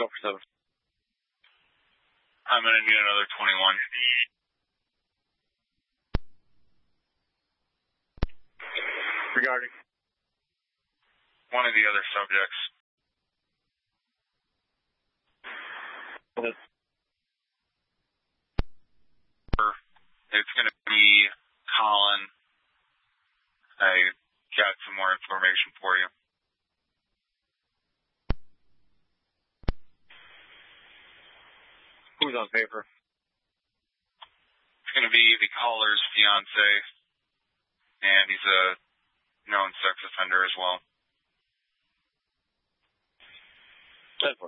go for 7. I'm going to need another 21. Regarding? One of the other subjects. It's going to be Colin. I got some more information for you. Who's on paper? It's going to be the caller's fiance, and he's a known sex offender as well. 10-4.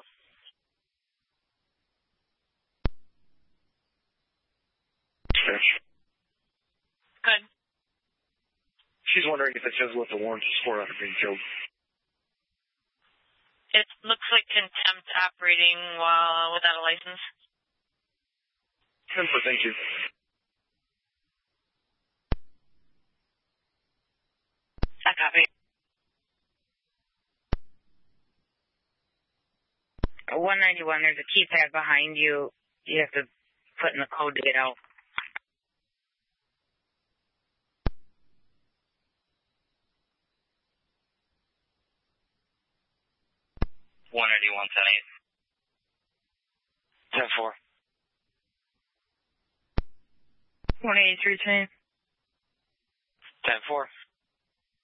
Good. She's wondering if it says what the warrant is for after being killed. It looks like contempt operating while without a license. 10-4, thank you. I copy. 191, there's a keypad behind you. You have to put in the code to get out. One 10-4. 183, 10. 10-4.